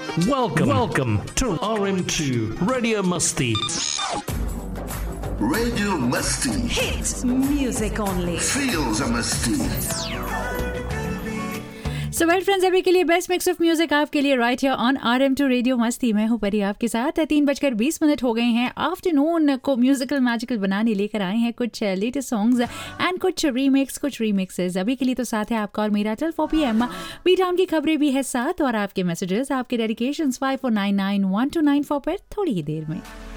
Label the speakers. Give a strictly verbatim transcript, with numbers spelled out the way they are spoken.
Speaker 1: Welcome, welcome to R M two Radio Musti.
Speaker 2: Radio Musti.
Speaker 3: Hits music only.
Speaker 2: Feels a Musti.
Speaker 4: So well friends, अभी के लिए best mix of music आपके लिए right here on R M to radio मस्ती। मैं हूं परी आपके साथ। तीन बजकर बीस मिनट हो गए हैं। आफ्टरनून को म्यूजिकल मैजिकल बनाने लेकर आए हैं कुछ लेटेस्ट सॉन्ग्स एंड कुछ रीमिक्स कुछ रीमिक्सेस। अभी के लिए तो साथ है आपका और मेरा till four P M. B town की खबरें भी है साथ और आपके मैसेजेस, आपके dedications five four nine nine one two nine four पर थोड़ी ही देर में।